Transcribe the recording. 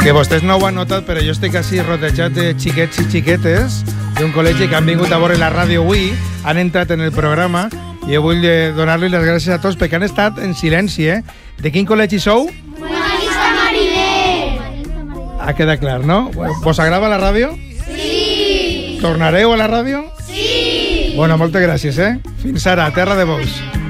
Que vostès no ho han notat, però jo estic així rodejat de xiquets i xiquetes d'un col·legi que han vingut a veure la ràdio avui, han entrat en el programa i jo vull donar-li les gràcies a tots perquè han estat en silenci, eh? De quin col·legi sou? Buenavista Mariner. Ha quedat clar, no? Vos agrada la ràdio? Sí. Tornareu a la ràdio? Sí. Bueno, moltes gràcies, eh? Fins ara, Terra de Bous.